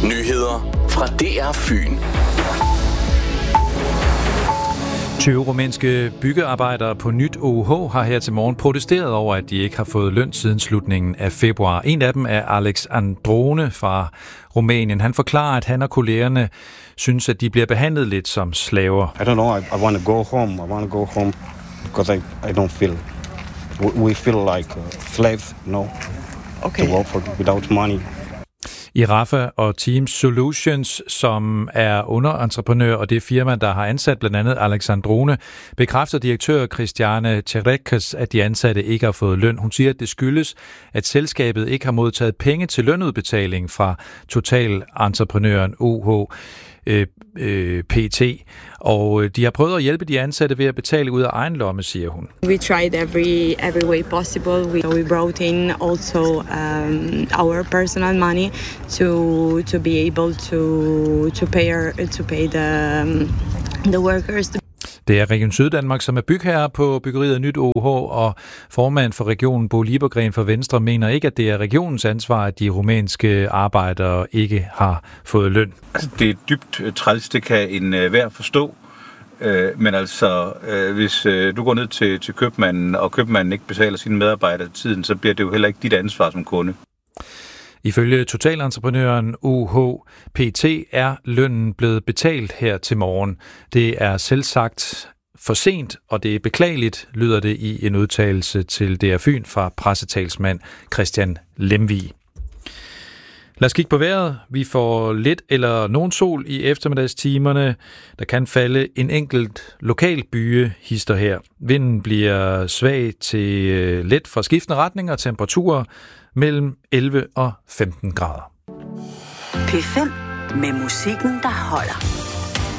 Nyheder fra DR Fyn. 20 rumænske byggearbejdere på Nyt OUH har her til morgen protesteret over, at de ikke har fået løn siden slutningen af februar. En af dem er Alex Androne fra Rumænien. Han forklarer, at han og kollegerne synes, at de bliver behandlet lidt som slaver. I don't know, I want to go home. I want to go home because I don't feel. We feel like slaves, Okay. to work without money. I Rafa og Team Solutions, som er underentreprenør, og det firma, der har ansat blandt andet Alexandrone, bekræfter direktør Christiane Cerekes, at de ansatte ikke har fået løn. Hun siger, at det skyldes, at selskabet ikke har modtaget penge til lønudbetaling fra totalentreprenøren OUH PT, og de har prøvet at hjælpe de ansatte ved at betale ud af egen lomme, siger hun. We tried every way possible. We brought in also our personal money to be able to pay the workers. Det er Region Syddanmark, som er bygherre på byggeriet af Nyt OUH, og formand for regionen Bo Liebergren fra Venstre mener ikke, at det er regionens ansvar, at de rumænske arbejdere ikke har fået løn. Altså, det er dybt træls, det kan enhver forstå. Men altså, hvis du går ned til købmanden, og købmanden ikke betaler sine medarbejdere tiden, så bliver det jo heller ikke dit ansvar som kunde. Ifølge totalentreprenøren OUH PT er lønnen blevet betalt her til morgen. Det er selvsagt for sent, og det er beklageligt, lyder det i en udtalelse til DR Fyn fra pressetalsmand Christian Lemvig. Lad os kigge på vejret. Vi får lidt eller nogen sol i eftermiddagstimerne. Der kan falde en enkelt lokal byge hister her. Vinden bliver svag til let fra skiftende retninger og temperaturer mellem 11 og 15 grader. P5 med musikken, der holder.